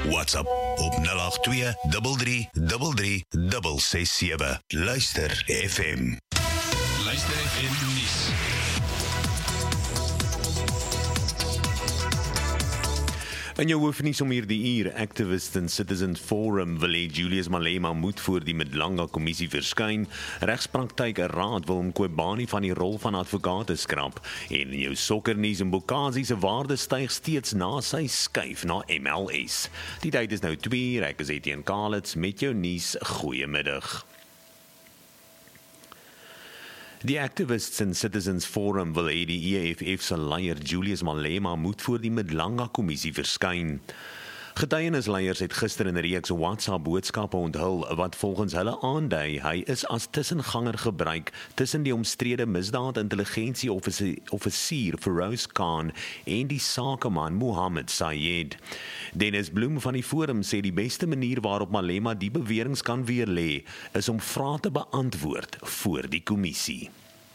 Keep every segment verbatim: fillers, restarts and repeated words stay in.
WhatsApp op nul agt twee drie drie drie drie ses sewe. Luister F M. Luister F M nuus. In jou hoofnuus om hierdie uur, Activist and Citizen Forum wil hê Julius Malema moet voor die Mdlanga kommissie verskyn. Regspraktyk Raad wil hom Kobani van die rol van advokaat skrap. En in jou sokkernuus, Mbokazi se waarde styg steeds na sy skuif na M L S. Die tyd is nou twee uur, ek is Etienne Kalitz met jou nuus. Goeiemiddag. Die Activists and Citizens Forum wil hê die E F F se leier Julius Malema moet voor die Mdlanga kommissie verskyn. Getuienisleiers het gister in 'n reeks WhatsApp-boodskappe onthul wat volgens hulle aandui hy is as tussenganger gebruik tussen die omstrede misdaad-intelligensie-offisier Feroz Khan en die sakeman Mohammed Sayed. Dennis Bloem van die Forum sê die beste manier waarop Malema die beweringe kan weerlê is om vrae te beantwoord voor die kommissie.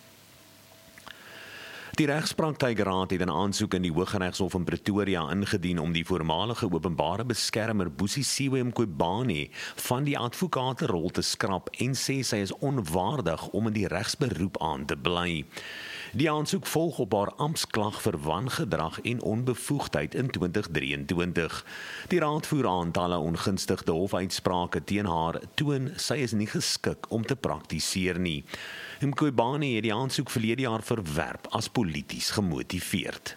Die Regspraktykraad het 'n aansoek in die Hooggeregshof in Pretoria ingedien om die voormalige openbare beskermer Busi Siwe Mqobani van die advokatenrol te skrap en sê sy is onwaardig om in die regsberoep aan te bly. Die aansoek volg op haar amptsklag vir wangedrag en onbevoegdheid in twintig drieëntwintig. Die raad voer aan talle ongunstige hofuitsprake teen haar toon sy is nie geskik om te praktiseer nie. Mqobani het die aansoek verlede jaar verwerp as polities gemotiveerd.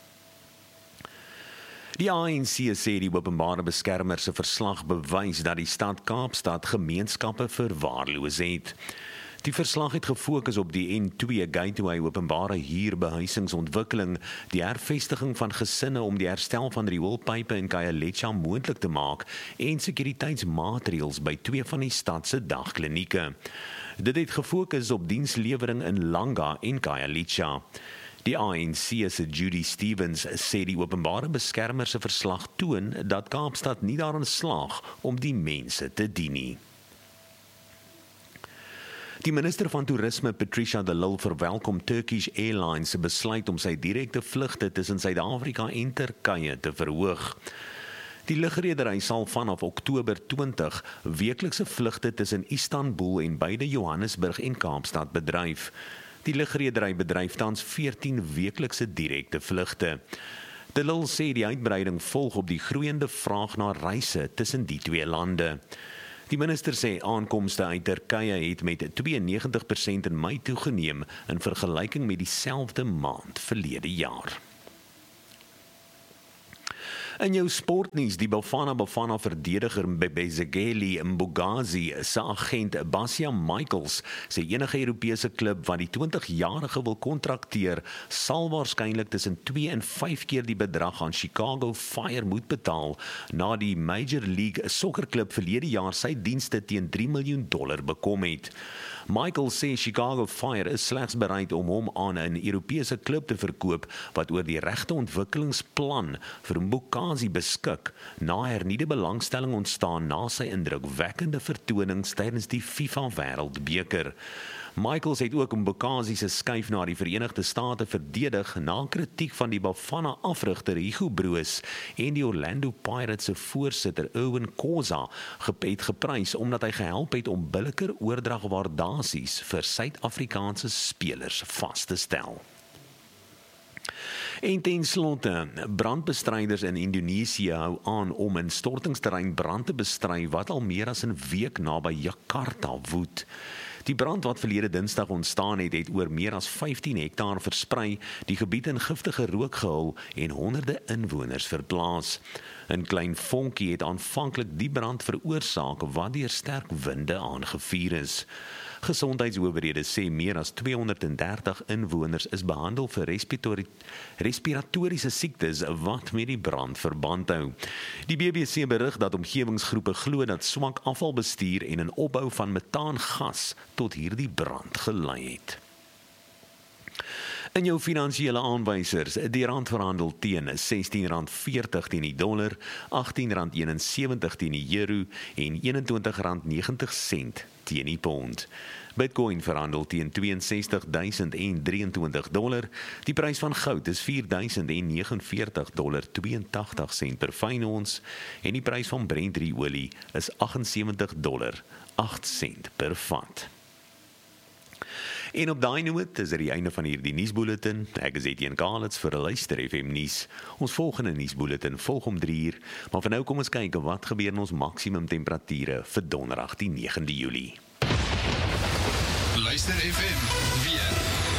Die A N C sê die openbare beskermer se verslag bewys dat die stad Kaapstad gemeenskappe verwaarloos het. Die verslag het gefokus op die N twee Gateway openbare huurbehuisingsontwikkeling, die hervestiging van gesinne om die herstel van rioolpype in Khayelitsha moontlik te maak en sekuriteitsmaatreëls by twee van die stad se dagklinieke. Dit het gefokus op dienslewering in Langa en Khayelitsha. Die A N C se Judy Stevens sê die openbare beskermer se verslag toon dat Kaapstad nie daarin slaag om die mense te dien nie. Die minister van Toerisme Patricia de Lille verwelkom Turkish Airlines se besluit om sy direkte vlugte tussen Suid-Afrika en Turkye te verhoog. Die lugredery sal vanaf Oktober twintig weeklikse vlugte tussen Istanbul en beide Johannesburg en Kaapstad bedryf. Die lugredery bedryf tans veertien weeklikse direkte vlugte. De Lille sê die uitbreiding volg op die groeiende vraag na reise tussen die twee lande. Die minister sê aankomste uit Turkye het met tweeënnegentig persent in Mei toegeneem in vergelyking met dieselfde maand verlede jaar. In jou sportnuus, die Bafana Bafana verdediger Mbezegeli Mbokazi se agent Basia Michaels sê enige Europese klub wat die twintigjarige wil kontrakteer, sal waarskynlik tussen twee en vyf keer die bedrag aan Chicago Fire moet betaal, na die Major League sokkerklub verlede jaar sy dienste teen drie miljoen dollar bekom het. Michael sê Chicago Fire is slegs bereid om hom aan 'n Europese klub te verkoop wat oor die regte ontwikkelingsplan vir Mbokazi beskik, na hernieude belangstelling ontstaan na sy indrukwekkende vertonings tydens die FIFA Wêreldbeker. Michaels het ook Mbokazi se skuif na die Verenigde State verdedig na kritiek van die Bafana afrigter Hugo Broos en die Orlando Pirates se voorsitter Owen Khoza het geprys omdat hy gehelp het om billiker oordragwaardasies vir Suid-Afrikaanse spelers vas te stel. En ten slotte, brandbestryders in Indonesië hou aan om in stortingsterrein brand te bestry wat al meer as 'n week naby Jakarta woed. Die brand wat verlede Dinsdag ontstaan het, het oor meer as vyftien hektaar versprei, die gebied in giftige rook gehul en honderde inwoners verplaas. 'n Klein vonkie het aanvanklik die brand veroorsaak wat deur sterk winde aangevuur is. Gesondheidsowerhede sê meer as tweehonderddertig inwoners is behandel vir respiratori respiratoriese siektes wat met die brand verband hou. Die B B C berig dat omgewingsgroepe glo dat swak afvalbestuur en 'n opbou van metaangas tot hierdie brand gelei het. In jou finansiële aanwysers, die rand verhandel teen sestien rand veertig teen die dollar, agttien rand eenensewentig teen die euro en eenentwintig rand negentig sent teen die pond. Bitcoin verhandel teen tweeënsestig duisend drieëntwintig dollar. Die prys van goud is vier duisend negenenveertig dollar tweeëntagtig sent per fyn ons en die prys van Brent olie is agtensewentig dollar agt sent per vat. En op daai noot is dit die einde van hierdie nuusbulletin. Ek is Etienne Kalitz vir Luister F M nuus. Ons volgende nuusbulletin volg om drie uur, maar vir nou kom ons kyk wat gebeur in ons maksimum temperature vir donderdag die negende Julie. Luister F M weer.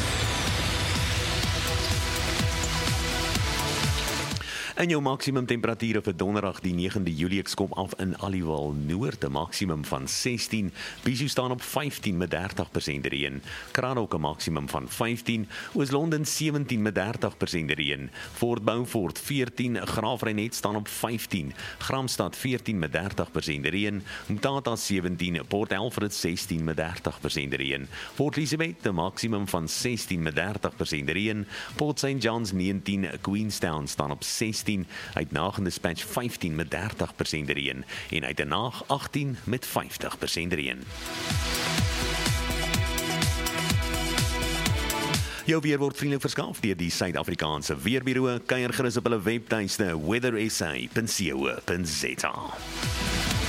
In jou maksimum temperature vir donderdag die negende Julie, ek kom af in Aliwal Noord, 'n maksimum van sestien, Bishu staan op vyftien met dertig persent reën, Kranok 'n maksimum van vyftien, Oos-London sewentien met dertig persent reën, Fort Beaufort veertien, Graafrenet staan op vyftien, Gramstad veertien met dertig persent reën, Mtata sewentien, Port Alfred sestien met dertig persent reën, Port Elizabeth 'n maksimum van sestien met dertig persent reën, Port Saint John's negentien, Queenstown staan op sestien, uit Naag en Dispatch vyftien met dertig persent reën en uit Den Haag agttien met vyftig persent reën. Jou weer word vriendelik verskaf deur die Suid-Afrikaanse Weerbureau. Kuier gerus op hulle webtuiste weather s a punt co punt za.